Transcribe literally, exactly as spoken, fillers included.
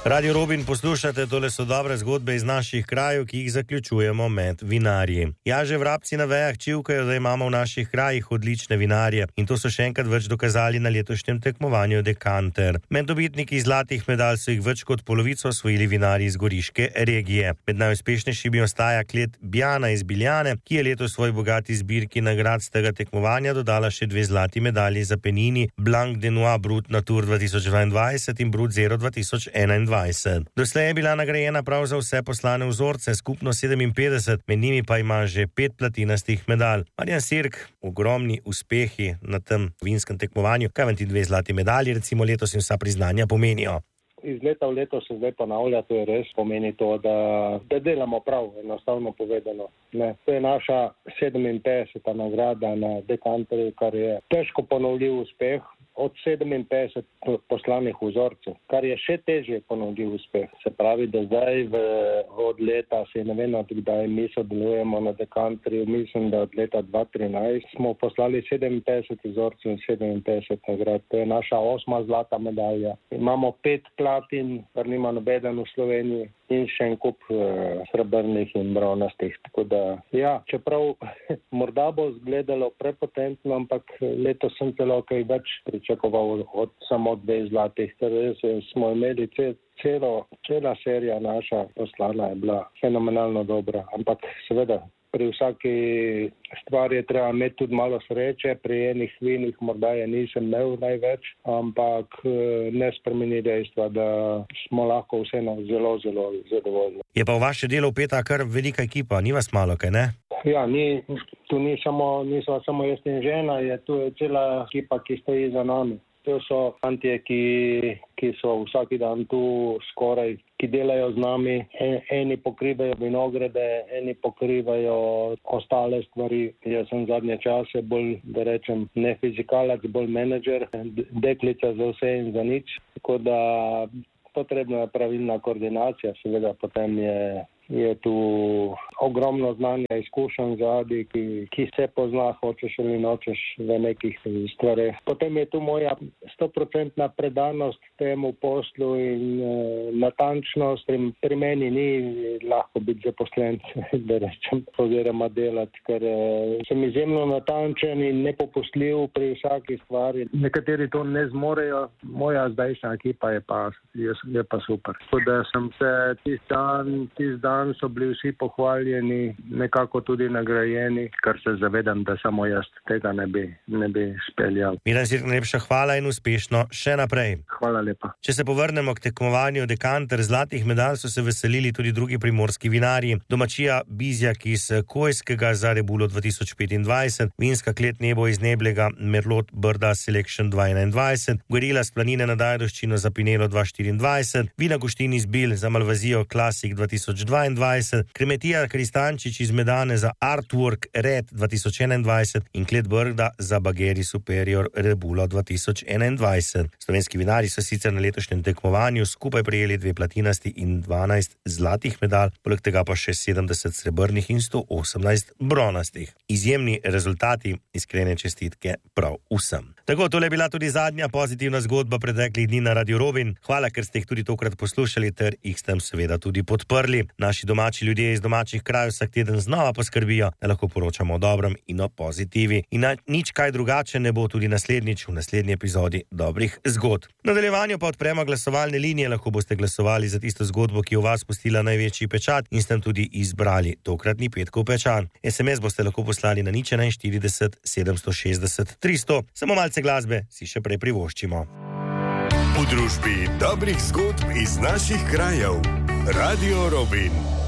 Radio Robin poslušate, tole so dobre zgodbe iz naših krajev, ki jih zaključujemo med vinarji. Ja, že vrabci na vejah čivkajo, da imamo v naših krajih odlične vinarje in to so še enkrat več dokazali na letošnjem tekmovanju Dekanter. Med dobitniki zlatih medalj so jih več kot polovico osvojili vinarji iz goriške regije. Med najuspešnejšimi ostaja klet Bjana iz Biljane, ki je letos svoj bogati zbirki nagrad z tega tekmovanja dodala še dve zlati medalji za penini Blanc de Noix Brut Natur dva tisoč dvaindvajset in Brut Zero dva tisoč enaindvajset. Doslej je bila nagrajena prav za vse poslane vzorce, skupno sedeminpetdeset, med njimi pa ima že pet platinastih medalj. Marjan Sirk, ogromni uspehi na tem vinskem tekmovanju. Kaj vam ti dve zlati medalji, recimo letos in vsa priznanja pomenijo? Iz leta v leto se zdaj ponavlja, to je res, pomeni to, da, da delamo prav, enostavno povedano. Ne. To je naša sedeminpetdeseta nagrada na Dekanterju, kar je težko ponovljiv uspeh od sedeminpetdeset poslanih vzorcev, kar je še težje ponovljiv uspeh. Se pravi, da zdaj v, od leta, se ne vem, kdaj mi sodelujemo na Dekanterju, mislim, da od leta dva tisoč trinajst smo poslali sedeminpetdeset vzorcev in sedeminpetdeset nagrad. To je naša osma zlata medalja. Imamo pet platin, kar nima nobeden v Sloveniji, in še en kup uh, srebrnih in bronastih. Tako da, ja, čeprav morda bo izgledalo prepotentno, ampak letos sem celo kaj več pričakoval od samo dveh zlatih, ker smo imeli cel, celo, cela serija naša poslana je bila fenomenalno dobra, ampak seveda pri vsaki stvari je treba imeti tudi malo sreče, pri enih vinih morda je nisem imel največ, ampak ne spremeni dejstva, da smo lahko vseeno zelo, zelo zadovoljni. Je pa v vaše delo vpeta kar velika ekipa, ni vas malo, kaj ne? Ja, ni, tu ni samo, niso samo jaz in žena, je tu je cela ekipa, ki stoji za nami. To so fantje, ki, ki so vsaki dan tu skoraj, ki delajo z nami. En, eni pokrivajo vinograde, eni pokrivajo ostale stvari. Jaz sem zadnje čase bolj, da rečem, ne fizikalac, bolj menedžer, deklica za vse in za nič. Tako da potrebna je pravilna koordinacija, seveda potem je je tu ogromno znanja, izkušenj zadaj, ki, ki se pozna, hočeš ali nočeš v nekih stvareh. Potem je tu moja stoprocentna predanost temu poslu in e, natančnost. Pri, pri meni ni lahko biti zaposlen, da rečem, oziroma delati, ker e, sem izjemno natančen in nepopustljiv pri vsaki stvari. Nekateri to ne zmorejo, moja zdajšnja ekipa je pa, je, je pa super. Tako da sem se tist dan, tist dan so bili vsi pohvaljeni, nekako tudi nagrajeni, kar se zavedam, da samo jaz tega ne bi, ne bi speljal. Miran Sirk, najlepša hvala in uspešno še naprej. Hvala lepa. Če se povrnemo k tekmovanju Dekanter, zlatih medalj so se veselili tudi drugi primorski vinarji. Domačija Bizjak iz Kojskega za Rebulo dva tisoč petindvajset, vinska klet Nebo iz Neblega, Merlot Brda Selection dva tisoč enaindvajset, Gorila s planine na Dajdoščino za Pinelo dva tisoč štiriindvajset, Vina Guštin iz Bil za Malvazijo Classic dva tisoč dvaindvajset, Kremetija Kristančič iz Medane za Artwork Red dva tisoč enaindvajset in Klet Brda za Bageri Superior Rebulo dva tisoč enaindvajset. Slovenski vinarji so sicer na letošnjem tekmovanju skupaj prejeli dve platinasti in dvanajst zlatih medalj, poleg tega pa še sedemdeset srebrnih in sto osemnajst bronastih. Izjemni rezultati, iskrene čestitke prav vsem. Tako, tole je bila tudi zadnja pozitivna zgodba preteklih dni na Radio Robin. Hvala, ker ste jih tudi tokrat poslušali ter jih s tem seveda tudi podprli. Naši domači ljudje iz domačih krajev vsak teden znova poskrbijo, da lahko poročamo o dobrem in o pozitivi. In nič kaj drugače ne bo tudi naslednjič v naslednji epizodi dobrih zgodb. V nadaljevanju pa odpremo glasovalne linije, lahko boste glasovali za tisto zgodbo, ki je v vas pustila največji pečat in ste tudi izbrali tokratni petkov pečat. es em es boste lahko poslali na nič enainštirideset sedemsto šestdeset tristo. Samo malce glasbe si še prej privoščimo. V družbi dobrih zgodb iz naših krajev. Radio Robin.